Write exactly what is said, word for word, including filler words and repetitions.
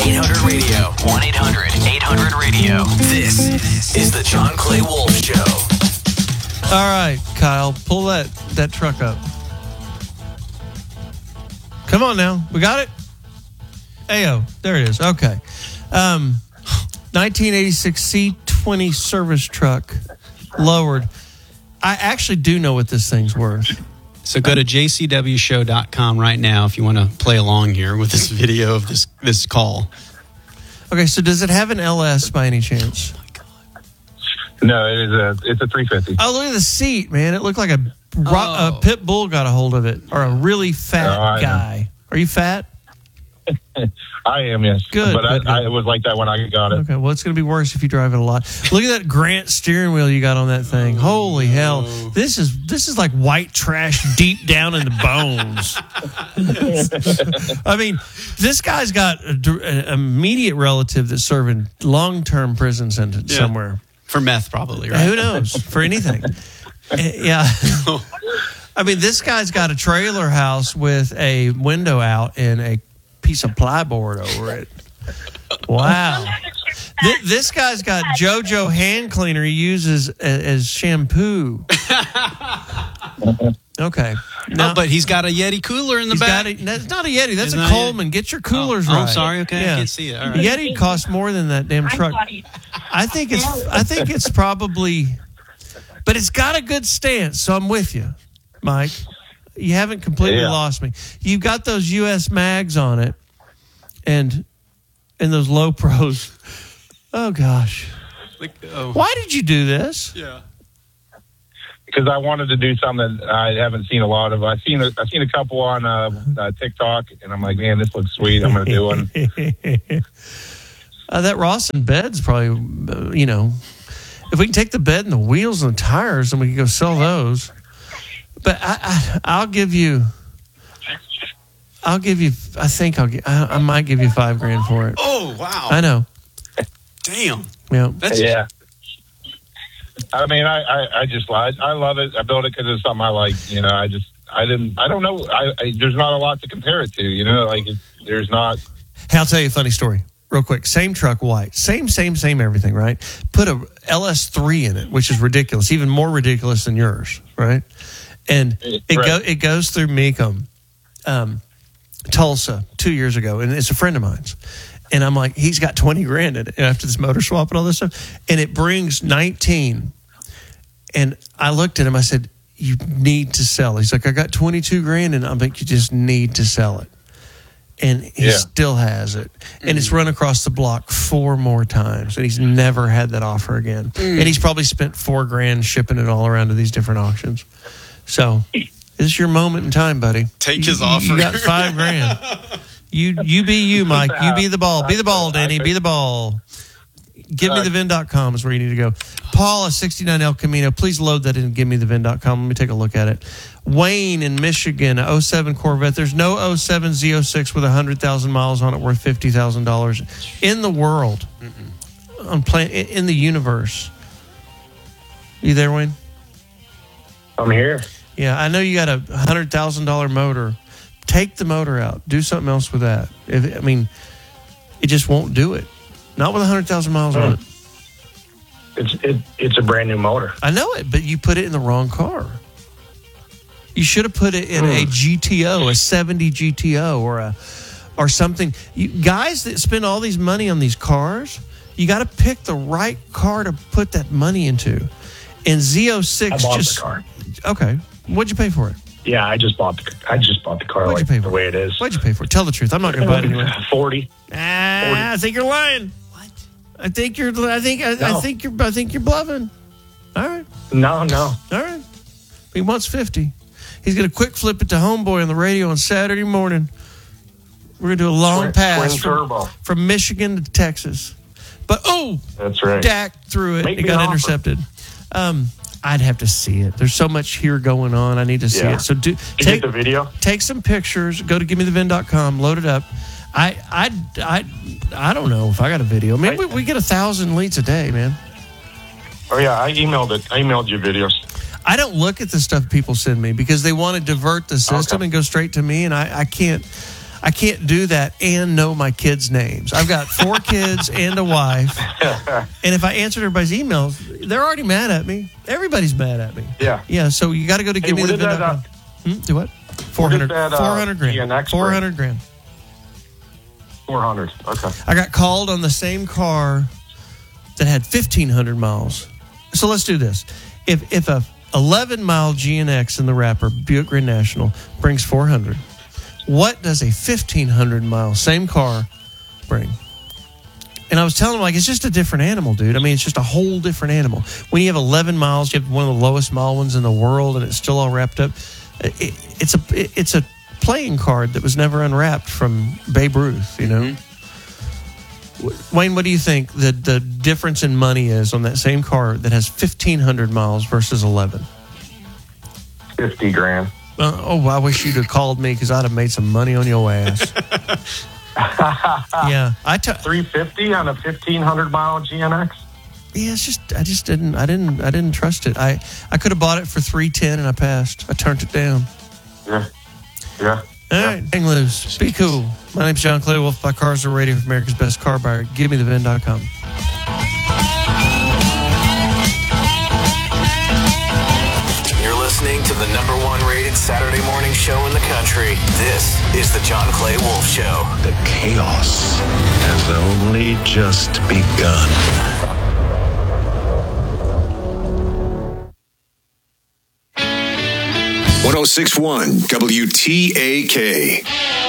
eight hundred radio. one eight hundred eight hundred radio. This is the John Clay Wolf Show. All right, Kyle, pull that, that truck up. Come on now. We got it? Ayo, there it is. Okay. Um, nineteen eighty-six C twenty service truck, lowered. I actually do know what this thing's worth. So go to j c w show dot com right now if you want to play along here with this video of this this call. Okay, so does it have an L S by any chance? No, it is a it's a three fifty. Oh, look at the seat, man. It looked like a, ro- Oh. a pit bull got a hold of it, or a really fat Oh, I know. guy. Are you fat? I am, yes. Good, But good, I, I, good. it was like that when I got it. Okay, well, it's going to be worse if you drive it a lot. Look at that Grant steering wheel you got on that thing. Holy hell. This is this is like white trash deep down in the bones. I mean, this guy's got an immediate relative that's serving long-term prison sentence Yeah. somewhere. For meth, probably, right? Who knows? For anything. Uh, yeah. I mean, this guy's got a trailer house with a window out and a piece of plyboard over it. Wow. Th- this guy's got JoJo hand cleaner he uses as, as shampoo. Okay. No, but he's got a Yeti cooler in the He's back. got a, that's not a Yeti. That's It's a not a Coleman. Get your coolers oh, right. Oh, sorry. Okay, I can't see it. All right. Yeti costs more than that damn truck. I think it's. I think it's probably, but it's got a good stance. So I'm with you, Mike. You haven't completely Yeah. lost me. You've got those U S mags on it, and and those low pros. Oh gosh, Like, oh, why did you do this? yeah. Because I wanted to do something that I haven't seen a lot of. I've seen a, I've seen a couple on uh, uh, TikTok, and I'm like, man, this looks sweet. I'm going to do one. uh, that Rawson bed's probably, uh, you know, if we can take the bed and the wheels and the tires, and we can go sell those. But I, I, I'll give you, I'll give you. I think I'll get. I, I might give you five grand for it. Oh, wow. I know. Damn. Yeah. That's Yeah. I mean, I, I, I just, I, I love it. I built it because it's something I like. You know, I just, I didn't, I don't know. I, I there's not a lot to compare it to. You know, like it, there's not. Hey, I'll tell you a funny story real quick. Same truck, white. Same, same, same everything, right? Put a L S three in it, which is ridiculous. Even more ridiculous than yours, right? And it Right. go it goes through Mecum, um, Tulsa, two years ago. And it's a friend of mine's. And I'm like, he's got twenty grand in it after this motor swap and all this stuff. And it brings nineteen. And I looked at him. I said, you need to sell. He's like, I got twenty-two grand. And I'm like, you just need to sell it. And he Yeah. still has it. And it's run across the block four more times. And he's never had that offer again. And he's probably spent four grand shipping it all around to these different auctions. So this is your moment in time, buddy. Take You- his you- offer. You got five grand. You you be you, Mike. You be the ball. Be the ball, Danny. Be the ball. Give me the vin dot com is where you need to go. Paul, a sixty-nine El Camino. Please load that in and give me the vin dot com. Let me take a look at it. Wayne in Michigan, a oh seven Corvette. There's no oh seven Z oh six with one hundred thousand miles on it worth fifty thousand dollars in the world, on plan, in the universe. You there, Wayne? I'm here. Yeah, I know you got a one hundred thousand dollars motor. Take the motor out. Do something else with that. If, I mean, it just won't do it. Not with one hundred thousand miles on it. It's it, it's a brand new motor. I know it, but you put it in the wrong car. You should have put it in a G T O, a seventy G T O, or a or something. You, guys that spend all these money on these cars, you got to pick the right car to put that money into. And Z oh six I bought just the car. okay. What'd you pay for it? Yeah, I just bought the I just bought the car What'd you like pay for the it? way it is. What'd you pay for it? Tell the truth. I'm not going to buy it anyway. Forty. Ah, I think you're lying. What? I think you're. I think. I, I No. think you're. I think you're bluffing. All right. No, no. All right. He wants fifty. He's going to quick flip it to Homeboy on the radio on Saturday morning. We're going to do a long Twin- pass twin from, turbo. from Michigan to Texas. But, oh, That's right. Dak threw it. Make It me got an offer. intercepted. Um, I'd have to see it. There's so much here going on. I need to see Yeah. it. So do Did you take get the video? take some pictures. Go to give me the vin dot com. Load it up. I I I I don't know if I got a video. Maybe we, we get a thousand leads a day, man. Oh yeah, I emailed it. I emailed you videos. I don't look at the stuff people send me because they want to divert the system Okay. and go straight to me, and I, I can't. I can't do that and know my kids' names. I've got four kids and a wife. And if I answered everybody's emails, they're already mad at me. Everybody's mad at me. Yeah. Yeah, so you got to go to Hey, give me what the did that, uh, hmm? Do what? four hundred, that, uh, four hundred grand. G N X four hundred grand. four hundred. Okay. I got called on the same car that had fifteen hundred miles. So let's do this. If if a eleven mile G N X in the wrapper, Buick Grand National, brings four hundred, what does a fifteen hundred mile same car bring? And I was telling him, like, it's just a different animal, dude. I mean, it's just a whole different animal. When you have eleven miles, you have one of the lowest mile ones in the world, and it's still all wrapped up. It, it's a it, it's a playing card that was never unwrapped from Babe Ruth, you know? Mm-hmm. Wayne, what do you think the, the difference in money is on that same car that has fifteen hundred miles versus eleven? fifty grand. Uh, oh, I wish you'd have called me because I'd have made some money on your ass. Yeah, I t- three fifty on a fifteen hundred mile G N X. Yeah, it's just I just didn't I didn't I didn't trust it. I, I could have bought it for three ten and I passed. I turned it down. Yeah. Yeah. All right, hang loose. Be cool. My name's John Clay Wolf. Buy cars are radio for America's best car buyer. Give me the vin dot com. You're listening to the number one rated Saturday morning show in the country. This is the John Clay Wolf Show. The chaos has only just begun. one oh six point one W T A K